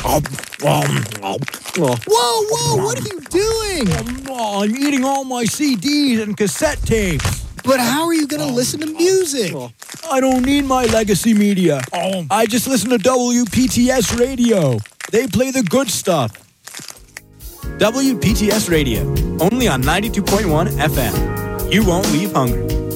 Whoa, what are you doing? I'm eating all my CDs and cassette tapes. But how are you going to listen to music? I don't need my legacy media. I just listen to WPTS Radio. They play the good stuff. WPTS Radio, only on 92.1 FM. You won't leave hungry.